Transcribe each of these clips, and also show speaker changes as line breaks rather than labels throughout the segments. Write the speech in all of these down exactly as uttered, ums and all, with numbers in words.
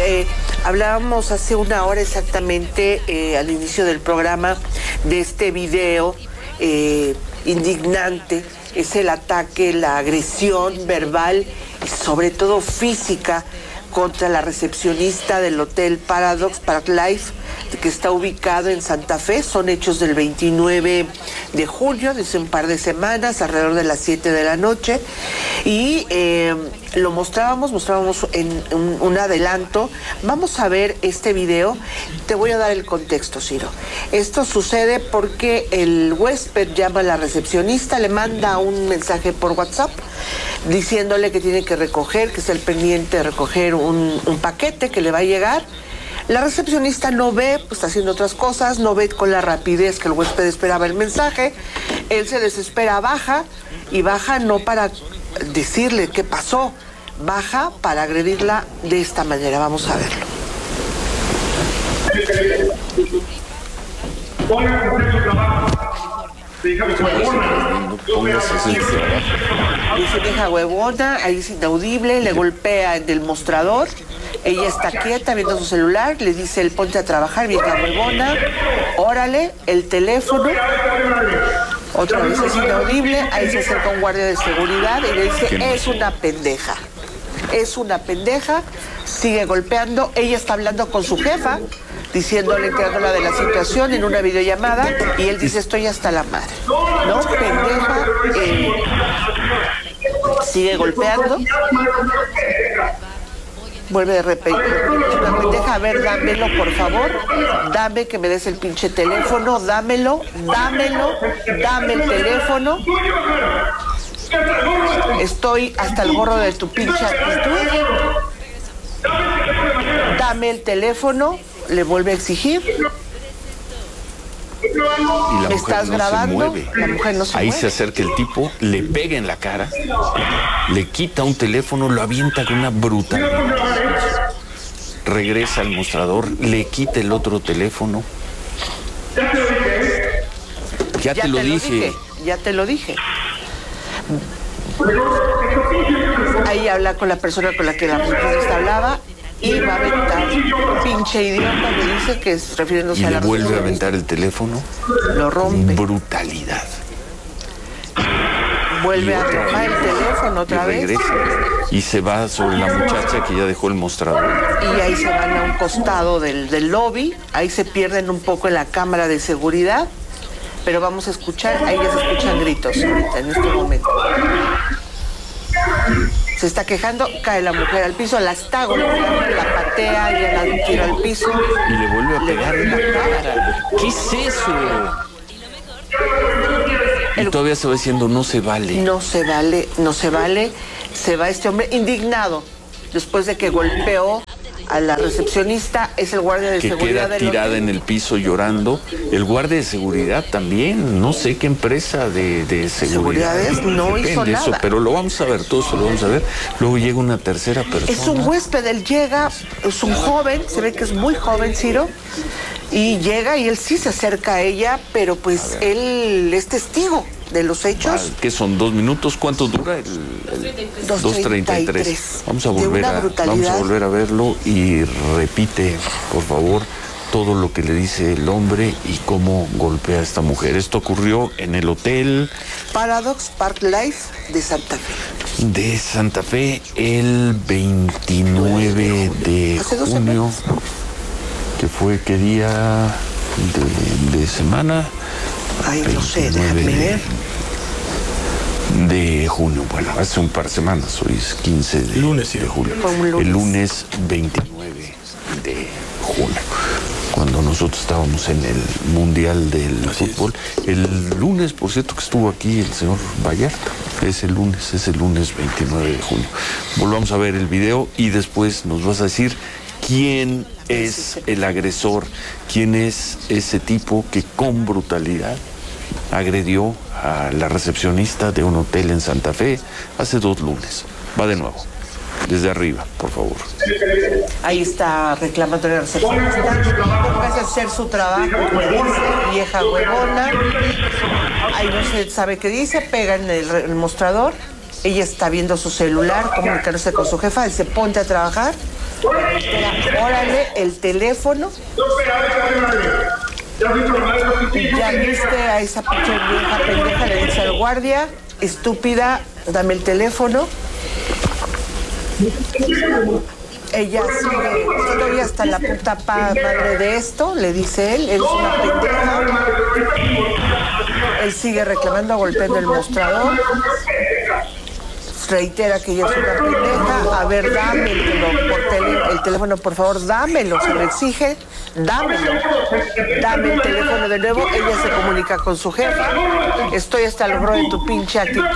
eh, hablábamos hace una hora exactamente eh, al inicio del programa de este video eh, indignante. Es el ataque, la agresión verbal y sobre todo física contra la recepcionista del Hotel Paradox Park Life, que está ubicado en Santa Fe. Son hechos del veintinueve de julio, desde un par de semanas, alrededor de las siete de la noche. Y eh, lo mostrábamos, mostrábamos en un, un adelanto. Vamos a ver este video. Te voy a dar el contexto, Ciro. Esto sucede porque el huésped llama a la recepcionista, le manda un mensaje por WhatsApp diciéndole que tiene que recoger, que está el pendiente de recoger un, un paquete que le va a llegar. La recepcionista no ve, pues está haciendo otras cosas, no ve con la rapidez que el huésped esperaba el mensaje. Él se desespera, baja, y baja no para decirle qué pasó, baja para agredirla de esta manera. Vamos a verlo. Dice vieja huevona, ahí es inaudible, le golpea en el mostrador. Ella está quieta viendo su celular, le dice el ponte a trabajar, vieja huevona, órale, el teléfono. Otra vez es inaudible, ahí se acerca un guardia de seguridad y le dice, es una pendeja, es una pendeja, sigue golpeando. Ella está hablando con su jefa, diciéndole, enterándola de la situación en una videollamada, y él dice, estoy hasta la madre, ¿no? Pendeja, eh, sigue golpeando. Vuelve de repente, una pendeja, a ver, dámelo, por favor, dame que me des el pinche teléfono, dámelo, dámelo, dame el teléfono. Estoy hasta el gorro de tu pinche actitud. Dame el teléfono, le vuelve a exigir.
Y la
¿Me estás
no
grabando?
Se mueve.
La mujer no se
Ahí
mueve.
se acerca el tipo, le pega en la cara, le quita un teléfono, lo avienta con una brutalidad. Regresa al mostrador, le quita el otro teléfono. Ya,
Ya
te lo
te lo
dije.
dije, ya te lo dije. Ahí habla con la persona con la que la recepcionista hablaba y va a aventar, pinche idiota, le dice que es refiriéndose
Y
a
le
la
vuelve a
recepcionista.
aventar el teléfono.
Lo rompe.
Brutalidad.
Vuelve
Y
a
otra
tomar el
vez.
teléfono otra
y
vez.
regresa. Y se va sobre la muchacha que ya dejó el mostrador.
Y ahí se van a un costado del, del lobby. Ahí se pierden un poco en la cámara de seguridad. Pero vamos a escuchar, ahí ya se escuchan gritos ahorita, en este momento. Se está quejando, cae la mujer al piso, la está golpeando, la patea, ya la tira al piso.
Y le vuelve a
Le
pegar en la cara. ¿Qué es eso? Y todavía se va diciendo, no se vale.
No se vale, no se vale. Se va este hombre indignado después de que golpeó a la recepcionista. Es el guardia de
que
seguridad
queda
del
tirada
hotel.
en el piso llorando. El guardia de seguridad también, no sé qué empresa de, de seguridad.
Seguridades no
depende
hizo
eso,
nada.
pero lo vamos a ver, todo eso lo vamos a ver. Luego llega una tercera persona.
Es un huésped, él llega, es un joven, se ve que es muy joven, Ciro, y llega y él sí se acerca a ella, pero pues él es testigo de los hechos.
¿Qué son? ¿Dos minutos? ¿Cuánto dura? El, el dos treinta y tres. Vamos a
De
volver
una
a
brutalidad.
vamos a volver a verlo y repite, por favor, todo lo que le dice el hombre y cómo golpea a esta mujer. Esto ocurrió en el hotel
Paradox Park Life de Santa Fe.
de Santa Fe el veintinueve de
Hace dos
junio,
semanas.
que fue qué día de, de semana.
Ay, no sé,
veintinueve
déjame ver.
De junio, bueno, hace un par de semanas, hoy es quince de,
Lunes, sí.
de julio.
Fue un lunes.
El lunes veintinueve de junio, cuando nosotros estábamos en el Mundial del
Así
Fútbol. El lunes, por cierto, que estuvo aquí el señor Vallarta. Es el lunes, es el lunes veintinueve de junio. Volvamos a ver el video y después nos vas a decir quién es el agresor, quién es ese tipo que con brutalidad agredió a la recepcionista de un hotel en Santa Fe hace dos lunes. Va de nuevo, desde arriba, por favor.
Ahí está reclamando la recepcionista. Póngase a hacer su trabajo, pues dice, vieja huevona. Ahí no se sabe qué dice, pega en el, el mostrador. Ella está viendo su celular, comunicándose con su jefa, dice, ponte a trabajar. Espera, órale, el teléfono. Ya viste a esa pinche vieja pendeja, le dice al guardia, estúpida, dame el teléfono. Ella sigue, estoy hasta la puta madre de esto, le dice él, eres una pendeja. Él sigue reclamando, golpeando el mostrador. Reitera que ella es una pendeja. A ver, dámelo por tele, el teléfono, por favor, dámelo. Se le exige, dámelo. Dame el teléfono de nuevo. Ella se comunica con su jefa. Estoy hasta el bro de tu pinche actitud.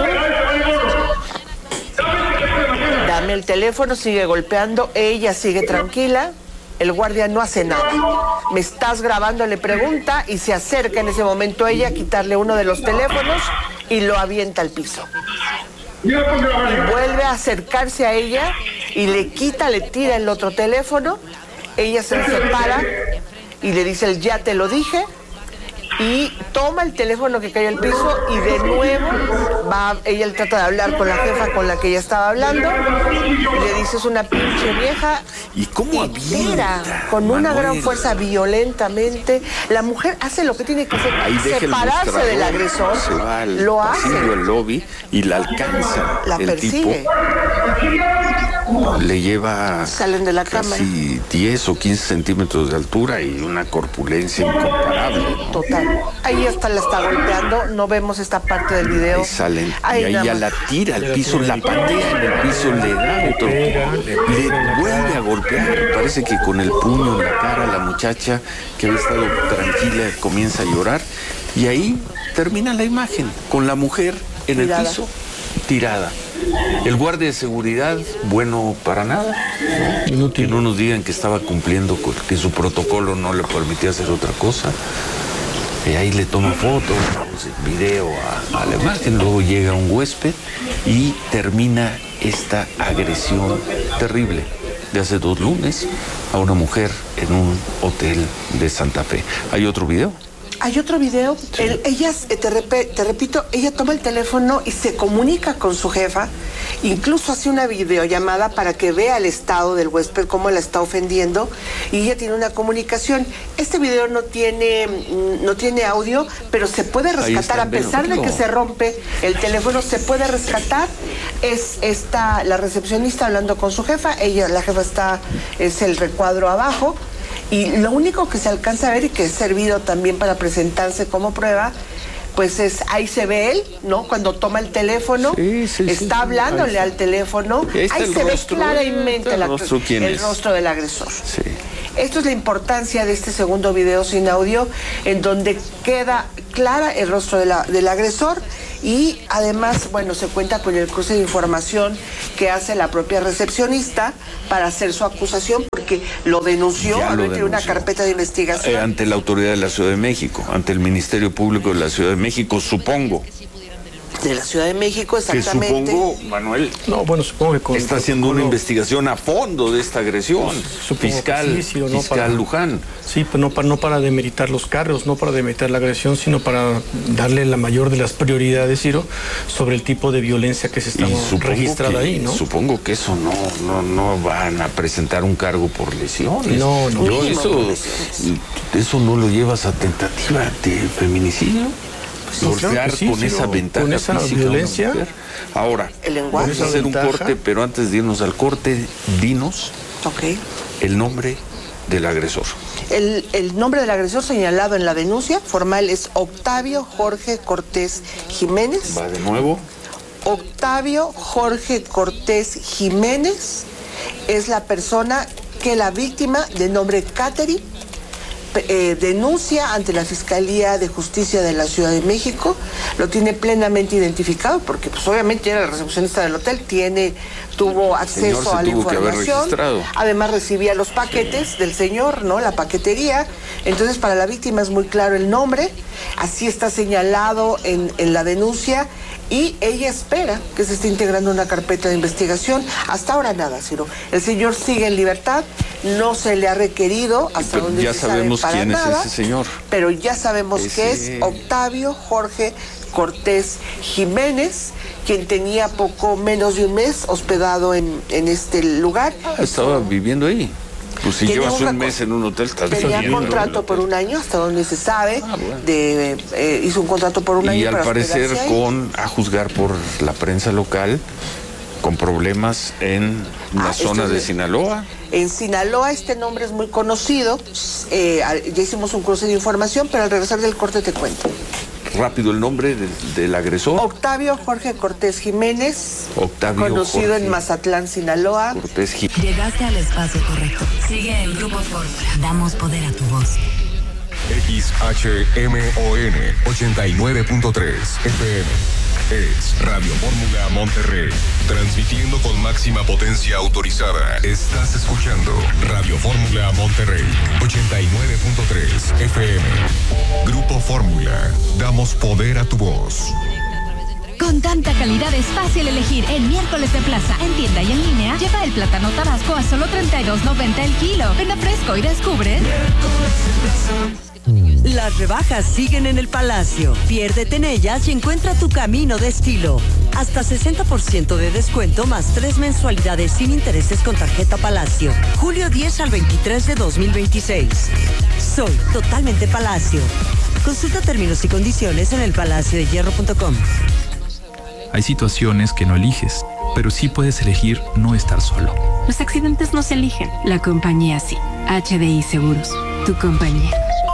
Dame el teléfono, sigue golpeando. Ella sigue tranquila. El guardia no hace nada. ¿Me estás grabando?, le pregunta, y se acerca en ese momento ella a quitarle uno de los teléfonos y lo avienta al piso. Y vuelve a acercarse a ella y le quita, le tira el otro teléfono. Ella se separa y le dice, ya te lo dije, y toma el teléfono que cae al piso y de nuevo va, ella trata de hablar con la jefa con la que ella estaba hablando y le dice, es una pinche vieja.
¿Y cómo avienta,
con
Manuel?
Una gran fuerza, violentamente. La mujer hace lo que tiene que hacer,
ahí
separarse del agresor.
Se va al
lo hace.
al lobby y la alcanza.
La
el
persigue.
Tipo le lleva
Salen de la
casi diez o quince centímetros de altura y una corpulencia incomparable, ¿no?
Total. Ahí hasta la está golpeando, no vemos esta parte del video.
Ahí salen,
ahí
y ahí ya la tira al piso, la patea en el piso, le da otro, le vuelve a golpear. Parece que con el puño en la cara la muchacha, que había estado tranquila, comienza a llorar, y ahí termina la imagen, con la mujer en el piso, tirada. El guardia de seguridad, bueno para nada, ¿no? Que no nos digan que estaba cumpliendo, con, que su protocolo no le permitía hacer otra cosa. Y ahí le toma fotos, video a, a la imagen. Luego llega un huésped y termina esta agresión terrible de hace dos lunes a una mujer en un hotel de Santa Fe. ¿Hay otro video?
Hay otro video. Sí. El, ella, te, rep, te repito, ella toma el teléfono y se comunica con su jefa. Incluso hace una videollamada para que vea el estado del huésped, cómo la está ofendiendo. Y ella tiene una comunicación. Este video no tiene, no tiene audio, pero se puede rescatar. A pesar de que se rompe el teléfono, se puede rescatar. Es esta, la recepcionista hablando con su jefa. Ella, la jefa está, es el recuadro abajo. Y lo único que se alcanza a ver y que es servido también para presentarse como prueba, pues es, ahí se ve él, ¿no? Cuando toma el teléfono, sí, sí, está sí, hablándole sí. al teléfono, ahí, ahí se rostro, ve claramente el, la, rostro, el rostro del agresor. Sí. Esto es la importancia de este segundo video sin audio, en donde queda clara el rostro de la, del agresor. Y además, bueno, se cuenta con el cruce de información que hace la propia recepcionista para hacer su acusación, porque lo denunció, lo denunció. Una carpeta de investigación.
Eh, ante la autoridad de la Ciudad de México, ante el Ministerio Público de la Ciudad de México, supongo.
De la Ciudad de México, exactamente.
Que supongo, Manuel,
no, bueno, supongo que con,
está haciendo una investigación a fondo de esta agresión.
Supongo
fiscal,
sí, sí, no
fiscal
para,
Luján.
Sí, pero no para, no para demeritar los cargos, no para demeritar la agresión, sino para darle la mayor de las prioridades, Ciro, sobre el tipo de violencia que se está registrada ahí, ¿no?
Supongo que eso no, no, no van a presentar un cargo por lesiones.
No, no.
Yo eso, eso no lo llevas a tentativa de feminicidio. Pues claro que sí, con sí, esa ventaja
con esa
física,
violencia.
Ahora, vamos a hacer un corte, pero antes de irnos al corte, dinos
okay.
el nombre del agresor.
El, el nombre del agresor señalado en la denuncia formal es Octavio Jorge Cortés Jiménez.
Va de nuevo.
Octavio Jorge Cortés Jiménez es la persona que la víctima, de nombre Catherine, Eh, denuncia ante la Fiscalía de Justicia de la Ciudad de México. Lo tiene plenamente identificado porque pues obviamente era la recepcionista del hotel, tiene, tuvo acceso a la información, además recibía los paquetes del señor, ¿no? La paquetería. Entonces para la víctima es muy claro el nombre, así está señalado en, en la denuncia, y ella espera que se esté integrando una carpeta de investigación. Hasta ahora nada, Ciro. El señor sigue en libertad, no se le ha requerido hasta donde
ya
se
sabemos
sabe para
quién
nada,
es ese señor.
Pero ya sabemos ese... que es Octavio Jorge Cortés Jiménez, quien tenía poco menos de un mes hospedado en, en este lugar.
Ah, estaba viviendo ahí. Pues si
Tenía
llevas
un
un
reco-
mes en un hotel, estás
Tenía
viviendo
contrato
en
por
el
un año, hasta donde se sabe.
Ah, bueno.
de, eh, hizo un contrato por un
hotel.
año
Y al
para
parecer,
hospedarse ahí.
con, a juzgar por la prensa local, con problemas en la
Ah,
zona
esto
de
es-
Sinaloa.
En Sinaloa este nombre es muy conocido. Eh, ya hicimos un cruce de información, pero al regresar del corte te cuento.
Rápido el nombre del, del agresor.
Octavio Jorge Cortés Jiménez,
Octavio
conocido
Jorge
en Mazatlán, Sinaloa.
Cortés Jiménez.
Llegaste al espacio correcto. Sigue en Grupo Fórmula. Damos poder a tu voz.
X H M O N ochenta y nueve punto tres F M. Es Radio Fórmula Monterrey. Transmitiendo con máxima potencia autorizada. Estás escuchando Radio Fórmula Monterrey ochenta y nueve punto tres F M. Grupo Fórmula. Damos poder a tu voz.
Con tanta calidad es fácil elegir. En miércoles de plaza, en tienda y en línea, lleva el plátano tabasco a solo treinta y dos noventa el kilo. Ven a Fresco y descubre.
Las rebajas siguen en el Palacio. Piérdete en ellas y encuentra tu camino de estilo. Hasta sesenta por ciento de descuento más tres mensualidades sin intereses con tarjeta Palacio. julio diez al veintitrés de dos mil veintiséis. Soy totalmente Palacio. Consulta términos y condiciones en el palacio de hierro punto com.
Hay situaciones que no eliges, pero sí puedes elegir no estar solo.
Los accidentes no se eligen, la compañía sí. H D I Seguros, tu compañía.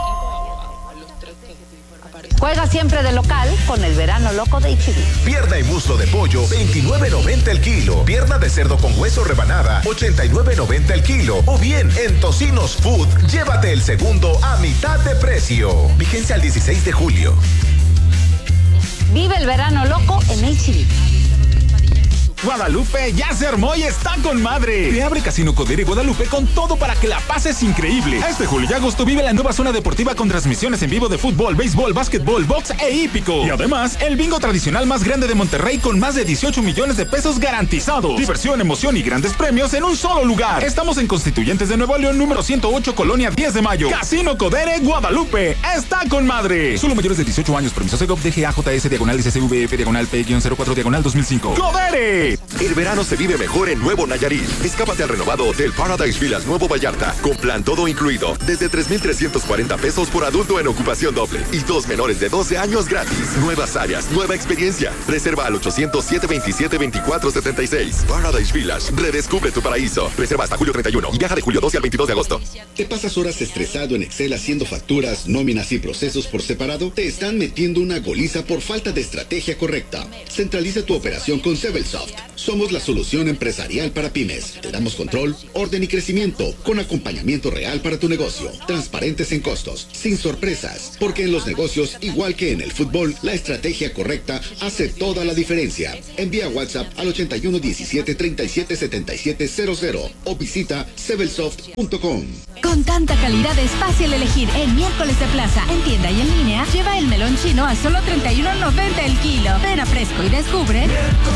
Juega siempre de local con el verano loco de H D I.
Pierna y muslo de pollo, veintinueve noventa el kilo. Pierna de cerdo con hueso rebanada, ochenta y nueve noventa el kilo. O bien, en Tocinos Food, llévate el segundo a mitad de precio. Vigencia al dieciséis de julio.
Vive el verano loco en H D I.
Guadalupe ya se armó y está con madre. Te abre Casino Codere Guadalupe con todo para que la pases increíble. Este julio y agosto vive la nueva zona deportiva con transmisiones en vivo de fútbol, béisbol, básquetbol, box e hípico. Y además, el bingo tradicional más grande de Monterrey con más de dieciocho millones de pesos garantizados. Diversión, emoción y grandes premios en un solo lugar. Estamos en Constituyentes de Nuevo León, número ciento ocho, Colonia diez de mayo. Casino Codere Guadalupe está con madre. Solo mayores de dieciocho años. Permiso Segov D G A J S diagonal S C V F diagonal P cero cuatro diagonal dos mil cinco. ¡Codere!
El verano se vive mejor en Nuevo Nayarit. Escápate al renovado Hotel Paradise Villas Nuevo Vallarta, con plan todo incluido, desde tres mil trescientos cuarenta pesos por adulto en ocupación doble y dos menores de doce años gratis. Nuevas áreas, nueva experiencia. Reserva al ochocientos, siete veintisiete, veinticuatro setenta y seis. Paradise Villas, redescubre tu paraíso. Reserva hasta julio treinta y uno y viaja de julio doce al veintidós de agosto.
¿Te pasas horas estresado en Excel haciendo facturas, nóminas y procesos por separado? Te están metiendo una goliza por falta de estrategia correcta. Centraliza tu operación con Sebelsoft. Somos la solución empresarial para pymes. Te damos control, orden y crecimiento con acompañamiento real para tu negocio. Transparentes en costos, sin sorpresas. Porque en los negocios, igual que en el fútbol, la estrategia correcta hace toda la diferencia. Envía WhatsApp al ochenta y uno diecisiete treinta y siete setenta y siete cero cero o visita sebelsoft punto com.
Con tanta calidad es fácil elegir. En miércoles de plaza, en tienda y en línea, lleva el melón chino a solo treinta y uno noventa el kilo. Ven a Fresco y descubre.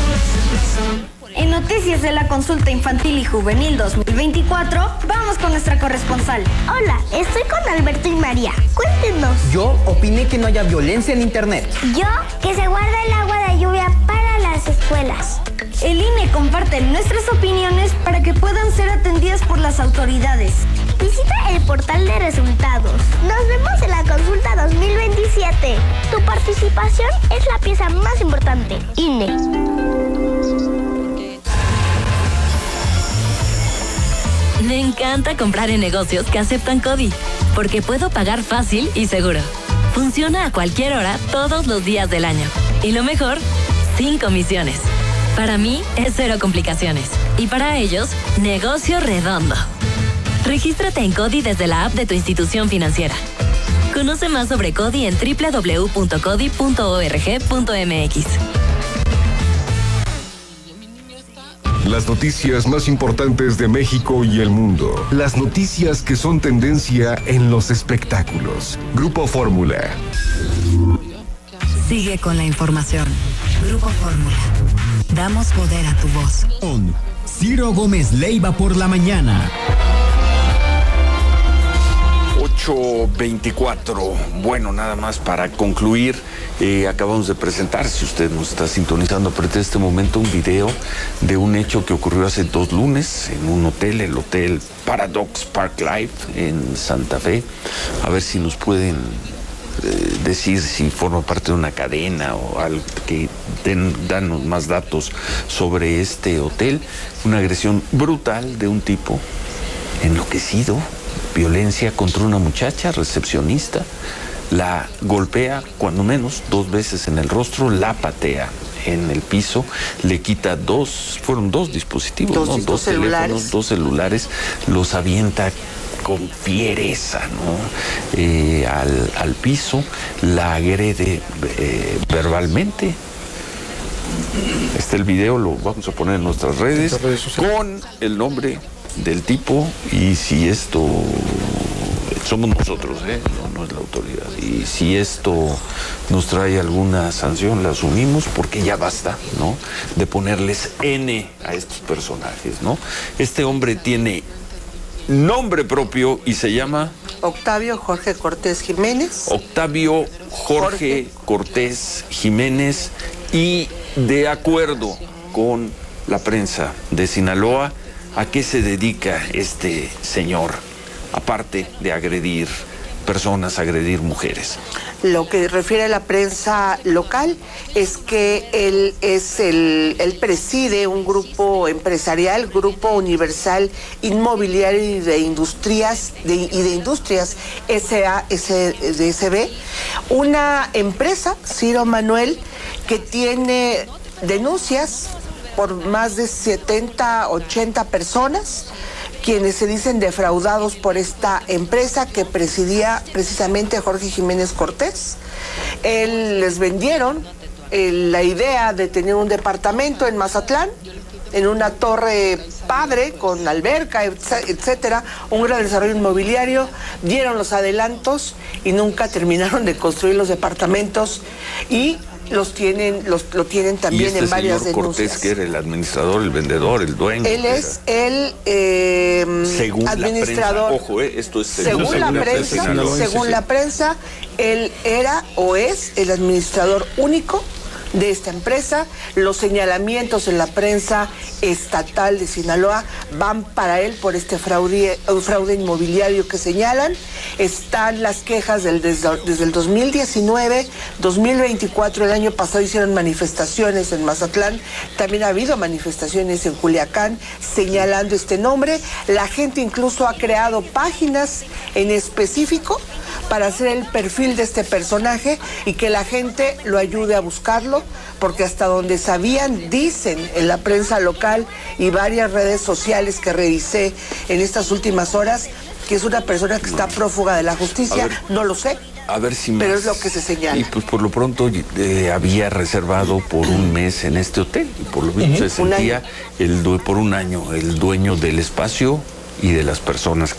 En noticias de la consulta infantil y juvenil dos mil veinticuatro, vamos con nuestra corresponsal.
Hola, estoy con Alberto y María. Cuéntenos.
Yo opiné que no haya violencia en internet.
Yo, que se guarda el agua de lluvia para las escuelas.
El I N E comparte nuestras opiniones para que puedan ser atendidas por las autoridades.
Visita el portal de resultados. Nos vemos en la consulta dos mil veintisiete. Tu participación es la pieza más importante. I N E.
Me encanta comprar en negocios que aceptan CODI, porque puedo pagar fácil y seguro. Funciona a cualquier hora, todos los días del año. Y lo mejor, sin comisiones. Para mí, es cero complicaciones. Y para ellos, negocio redondo. Regístrate en CODI desde la app de tu institución financiera. Conoce más sobre CODI en doble u doble u doble u punto codi punto org punto m x.
Las noticias más importantes de México y el mundo. Las noticias que son tendencia en los espectáculos. Grupo Fórmula.
Sigue con la información. Grupo Fórmula. Damos poder a tu voz.
Con Ciro Gómez Leiva por la mañana.
ocho veinticuatro. Bueno, nada más para concluir Eh, acabamos de presentar, si usted nos está sintonizando a partir de este momento, un video de un hecho que ocurrió hace dos lunes en un hotel, el Hotel Paradox Park Life en Santa Fe. A ver si nos pueden eh, decir si forma parte de una cadena o algo que den, danos más datos sobre este hotel. Una agresión brutal de un tipo enloquecido, violencia contra una muchacha recepcionista. La golpea cuando menos dos veces en el rostro, la patea en el piso, le quita dos, fueron dos dispositivos,
dos,
¿no?
dos,
dos
celulares.
teléfonos, dos celulares, los avienta con fiereza, ¿no? Eh, al, al piso, la agrede eh, verbalmente. Este el video, lo vamos a poner en nuestras redes, en redes con el nombre del tipo, y si esto somos nosotros, ¿eh? no, no es la autoridad, y si esto nos trae alguna sanción la asumimos, porque ya basta, ¿no?, de ponerles N a estos personajes, ¿no? Este hombre tiene nombre propio y se llama
Octavio Jorge Cortés Jiménez.
Octavio Jorge, Jorge Cortés Jiménez, y de acuerdo con la prensa de Sinaloa, ¿a qué se dedica este señor? Aparte de agredir personas, agredir mujeres.
Lo que refiere a la prensa local es que él es el, él preside un grupo empresarial, Grupo Universal Inmobiliario y de Industrias de, y de Industrias S A S D S B, una empresa, Ciro Manuel, que tiene denuncias por más de setenta, ochenta personas, quienes se dicen defraudados por esta empresa que presidía precisamente Jorge Jiménez Cortés. Él les vendieron eh, la idea de tener un departamento en Mazatlán, en una torre padre, con alberca, etcétera, un gran desarrollo inmobiliario, dieron los adelantos y nunca terminaron de construir los departamentos, y los tienen, los, lo tienen también
¿Y este
en varias
señor
denuncias.
Cortés, que era el administrador, el vendedor, el dueño?
Él es el eh,
según
administrador.
La prensa, ojo, eh, esto es
según, según la, la prensa, prensa según sí, la prensa, él era o es el administrador único de esta empresa. Los señalamientos en la prensa estatal de Sinaloa van para él por este fraude, fraude inmobiliario que señalan. Están las quejas del, desde, desde el dos mil diecinueve, dos mil veinticuatro, el año pasado hicieron manifestaciones en Mazatlán, también ha habido manifestaciones en Culiacán señalando este nombre. La gente incluso ha creado páginas en específico para hacer el perfil de este personaje y que la gente lo ayude a buscarlo, porque hasta donde sabían, dicen en la prensa local y varias redes sociales que revisé en estas últimas horas, que es una persona que está prófuga de la justicia. Ver, no lo sé.
A ver si más.
Pero es lo que se señala.
Y pues por lo pronto eh, había reservado por un mes en este hotel, y por lo visto uh-huh. se sentía el, por un año el dueño del espacio y de las personas que